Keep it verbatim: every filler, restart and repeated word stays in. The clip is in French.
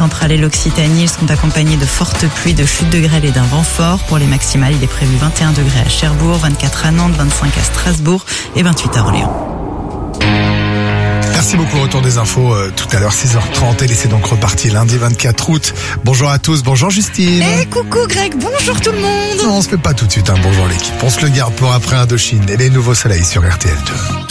centrale et l'Occitanie. Ils sont accompagnés de fortes pluies, de chutes de grêle et d'un vent fort. Pour les maximales, il est prévu vingt et un degrés à Cherbourg, vingt-quatre à Nantes, vingt-cinq à Strasbourg et vingt-huit à Orléans. Merci beaucoup, retour des infos euh, tout à l'heure, six heures trente, et c'est donc reparti lundi vingt-quatre août. Bonjour à tous, bonjour Justine. Eh, coucou Greg, bonjour tout le monde. Non, on se fait pas tout de suite, hein. Bonjour l'équipe, on se le garde pour après Indochine et les nouveaux soleils sur R T L deux.